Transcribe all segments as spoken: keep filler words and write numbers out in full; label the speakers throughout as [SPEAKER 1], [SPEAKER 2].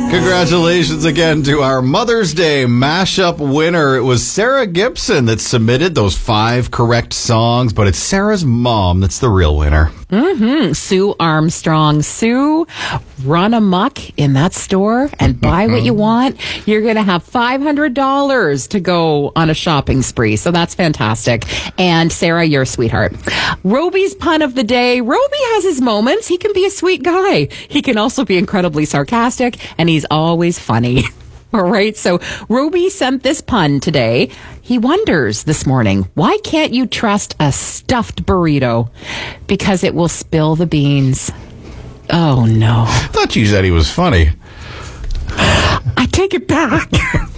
[SPEAKER 1] Congratulations again to our Mother's Day mashup winner. It was Sarah Gibson that submitted those five correct songs, but it's Sarah's mom that's the real winner.
[SPEAKER 2] Mm-hmm. Sue Armstrong. Sue, run amok in that store and buy what you want. You're going to have five hundred dollars to go on a shopping spree. So that's fantastic. And Sarah, you're a sweetheart. Roby's pun of the day. Roby has his moments. He can be a sweet guy. He can also be incredibly sarcastic, and he's always funny. All right. So Roby sent this pun today. He wonders this morning, why can't you trust a stuffed burrito? Because it will spill the beans. Oh, no.
[SPEAKER 1] I thought you said he was funny.
[SPEAKER 2] I take it back.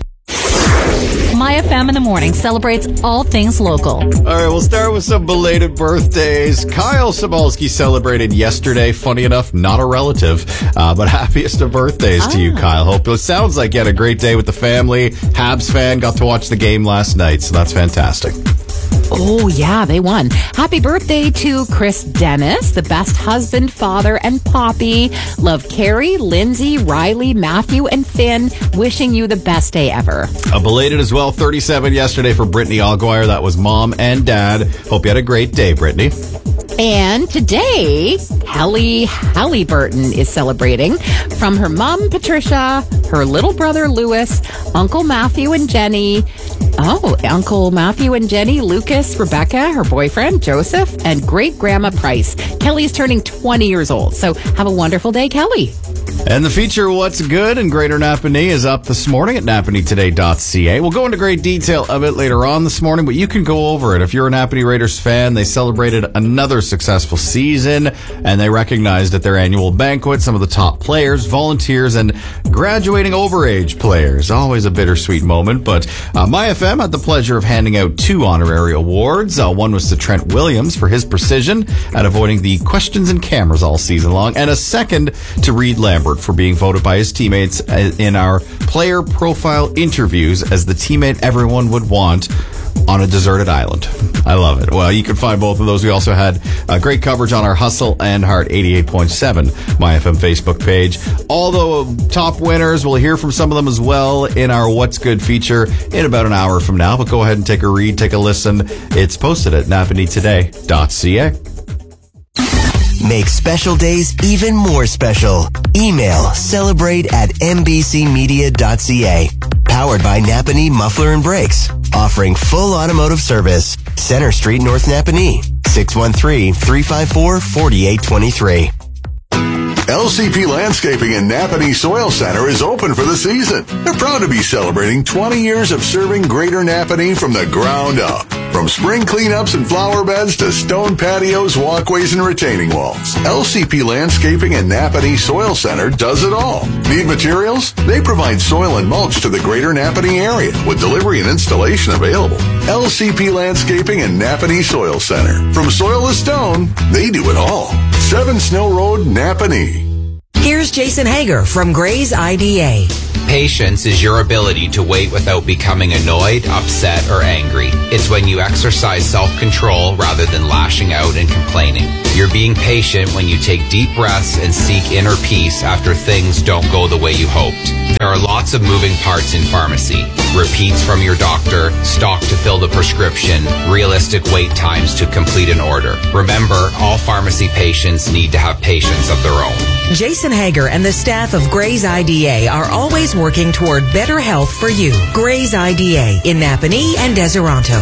[SPEAKER 3] My F M in the morning celebrates all things local.
[SPEAKER 1] All right, we'll start with some belated birthdays. Kyle Sobalski celebrated yesterday. Funny enough, not a relative, uh, but happiest of birthdays ah. to you, Kyle. Hope it sounds like you had a great day with the family. Habs fan, got to watch the game last night, so that's fantastic.
[SPEAKER 2] Oh, yeah, they won. Happy birthday to Chris Dennis, the best husband, father, and Poppy. Love Carrie, Lindsay, Riley, Matthew, and Finn. Wishing you the best day ever.
[SPEAKER 1] A belated as well, thirty-seven yesterday for Brittany Alguire. That was mom and dad. Hope you had a great day, Brittany.
[SPEAKER 2] And today, Kelly Halliburton is celebrating from her mom, Patricia, her little brother, Lewis, Uncle Matthew and Jenny. Oh, Uncle Matthew and Jenny, Lucas, Rebecca, her boyfriend, Joseph, and great-grandma Price. Kelly's turning twenty years old, so have a wonderful day, Kelly.
[SPEAKER 1] And the feature What's Good in Greater Napanee is up this morning at napanee today dot c a. We'll go into great detail of it later on this morning, but you can go over it. If you're a Napanee Raiders fan, they celebrated another successful season, and they recognized at their annual banquet some of the top players, volunteers, and graduating overage players. Always a bittersweet moment, but uh, My F M had the pleasure of handing out two honorary awards. Uh, one was to Trent Williams for his precision at avoiding the questions and cameras all season long, and a second to Reed Lambert for being voted by his teammates in our player profile interviews as the teammate everyone would want on a deserted island. I love it. Well, you can find both of those. We also had uh, great coverage on our Hustle and Heart eighty-eight point seven My F M Facebook page. All the top winners, we'll hear from some of them as well in our What's Good feature in about an hour from now. But go ahead and take a read, take a listen. It's posted at napanee today dot c a.
[SPEAKER 4] Make special days even more special. Email celebrate at n b c media dot c a. Powered by Napanee Muffler and Brakes. Offering full automotive service. Center Street, North Napanee. six one three, three five four, four eight two three.
[SPEAKER 5] L C P Landscaping in Napanee Soil Center is open for the season. They're proud to be celebrating twenty years of serving Greater Napanee from the ground up. From spring cleanups and flower beds to stone patios, walkways, and retaining walls, L C P Landscaping in Napanee Soil Center does it all. Need materials? They provide soil and mulch to the Greater Napanee area with delivery and installation available. L C P Landscaping in Napanee Soil Center. From soil to stone, they do it all. seven Snow Road, Napanee.
[SPEAKER 6] Here's Jason Hager from Gray's I D A.
[SPEAKER 7] Patience is your ability to wait without becoming annoyed, upset, or angry. It's when you exercise self-control rather than lashing out and complaining. You're being patient when you take deep breaths and seek inner peace after things don't go the way you hoped. There are lots of moving parts in pharmacy. Repeats from your doctor, stock to fill the prescription, realistic wait times to complete an order. Remember, all pharmacy patients need to have patience of their own.
[SPEAKER 6] Jason Hager and the staff of Gray's I D A are always working toward better health for you. Gray's I D A in Napanee and Deseronto.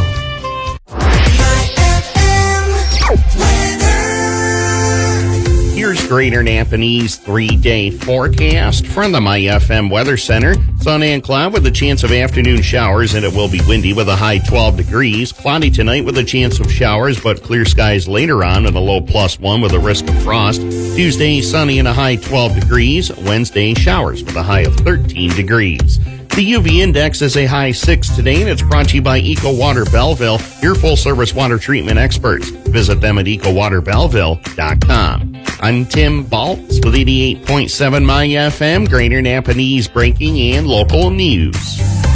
[SPEAKER 8] Here's Greater Napanee's three-day forecast from the My F M Weather Center. Sun and cloud with a chance of afternoon showers, and it will be windy with a high twelve degrees. Cloudy tonight with a chance of showers, but clear skies later on and a low plus one with a risk of frost. Tuesday, sunny and a high twelve degrees. Wednesday, showers with a high of thirteen degrees. The U V index is a high six today, and it's brought to you by Eco Water Belleville, your full-service water treatment experts. Visit them at eco water belleville dot com. I'm Tim Baltz with eighty-eight point seven My F M, Greater Napanee's breaking and local news.